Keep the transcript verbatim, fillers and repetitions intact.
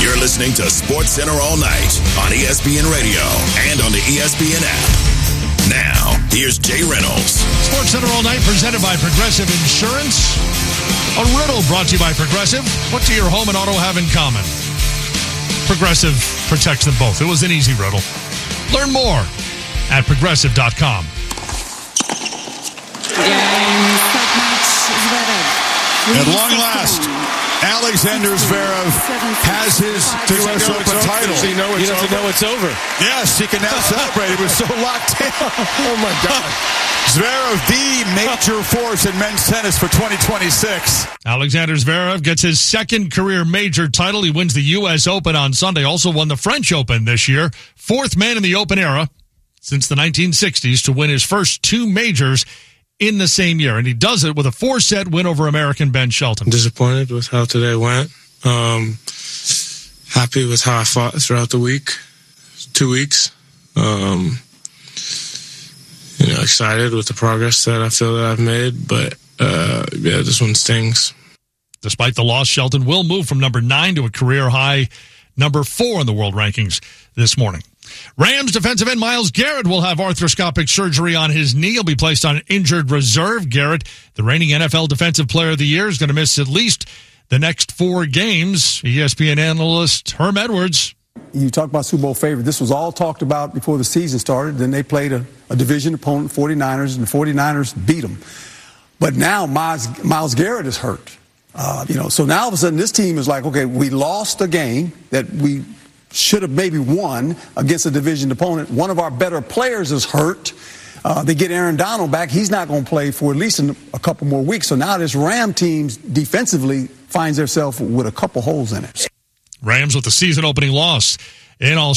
You're listening to Sports Center all night on E S P N Radio and on the E S P N app. Now, here's Jay Reynolds. Sports Center all night presented by Progressive Insurance. A riddle brought to you by Progressive. What do your home and auto have in common? Progressive protects them both. It was an easy riddle. Learn more at progressive dot com. At long last, Alexander Zverev has his U S Open title. Does he know it's he doesn't over? know it's over. Yes, he can now celebrate. He was so locked in. Oh, my God. Zverev, the major force in men's tennis for twenty twenty-six. Alexander Zverev gets his second career major title. He wins the U S Open on Sunday. Also won the French Open this year. Fourth man in the Open era since the nineteen sixties to win his first two majors in the same year. And he does it with a four-set win over American Ben Shelton. Disappointed with how today went. Um, happy with how I fought throughout the week, two weeks. Um, you know, excited with the progress that I feel that I've made. But, uh, yeah, this one stings. Despite the loss, Shelton will move from number nine to a career-high number four in the world rankings this morning. Rams defensive end Myles Garrett will have arthroscopic surgery on his knee. He'll be placed on injured reserve. Garrett, the reigning N F L Defensive Player of the Year, is going to miss at least the next four games. E S P N analyst Herm Edwards. You talk about Super Bowl favorite. This was all talked about before the season started. Then they played a, a division opponent, forty-niners, and the forty-niners beat them. But now Myles, Myles Garrett is hurt. Uh, you know, so now all of a sudden this team is like, okay, we lost a game that we should have maybe won against a division opponent. One of our better players is hurt. Uh, they get Aaron Donald back. He's not going to play for at least a couple more weeks. So now this Ram team defensively finds themselves with a couple holes in it. Rams with the season opening loss in all